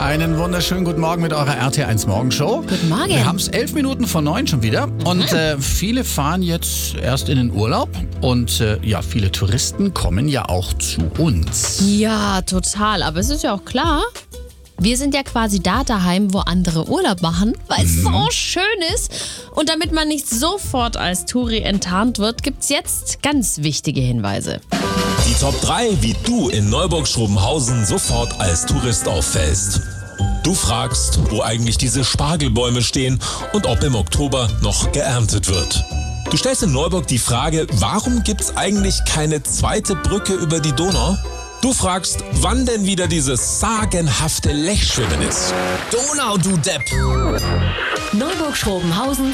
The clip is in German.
Einen wunderschönen guten Morgen mit eurer RT1 Morgenshow. Guten Morgen. Wir haben es 11 Minuten vor 9 schon wieder. Und viele fahren jetzt erst in den Urlaub. Und viele Touristen kommen ja auch zu uns. Ja, total. Aber es ist ja auch klar, wir sind ja quasi da daheim, wo andere Urlaub machen, weil es so schön ist. Und damit man nicht sofort als Touri enttarnt wird, gibt's jetzt ganz wichtige Hinweise. Die Top 3, wie du in Neuburg-Schrobenhausen sofort als Tourist auffällst. Du fragst, wo eigentlich diese Spargelbäume stehen und ob im Oktober noch geerntet wird. Du stellst in Neuburg die Frage, warum gibt's eigentlich keine zweite Brücke über die Donau? Du fragst, wann denn wieder dieses sagenhafte Lechschwimmen ist. Donau, du Depp! Neuburg-Schrobenhausen